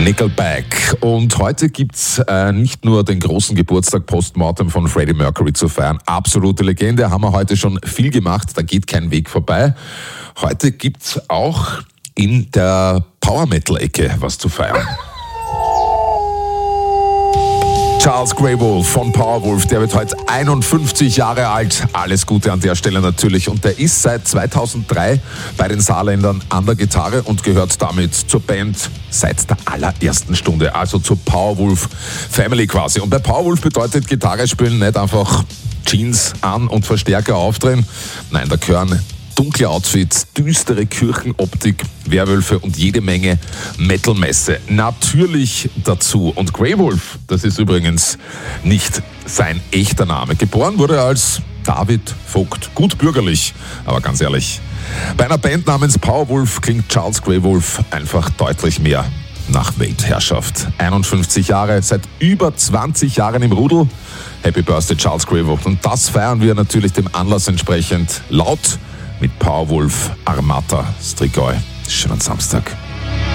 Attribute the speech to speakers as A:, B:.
A: Nickelback. Und heute gibt's nicht nur den großen Geburtstag Postmortem von Freddie Mercury zu feiern. Absolute Legende, haben wir heute schon viel gemacht, da geht kein Weg vorbei. Heute gibt's auch in der Power-Metal-Ecke was zu feiern. Charles Grey-Wolf von Powerwolf, der wird heute 51 Jahre alt. Alles Gute an der Stelle natürlich. Und der ist seit 2003 bei den Saarländern an der Gitarre und gehört damit zur Band seit der allerersten Stunde. Also zur Powerwolf Family quasi. Und bei Powerwolf bedeutet Gitarre spielen nicht einfach Jeans an und Verstärker aufdrehen. Nein, da gehören dunkle Outfits, düstere Kirchenoptik, Werwölfe und jede Menge Metal-Messe natürlich dazu. Und Grey-Wolf, das ist übrigens nicht sein echter Name. Geboren wurde er als David Vogt, gut bürgerlich, aber ganz ehrlich, bei einer Band namens Powerwolf klingt Charles Grey-Wolf einfach deutlich mehr nach Weltherrschaft. 51 Jahre, seit über 20 Jahren im Rudel. Happy Birthday Charles Grey-Wolf. Und das feiern wir natürlich dem Anlass entsprechend laut mit Powerwolf Armata Strigoi. Schönen Samstag.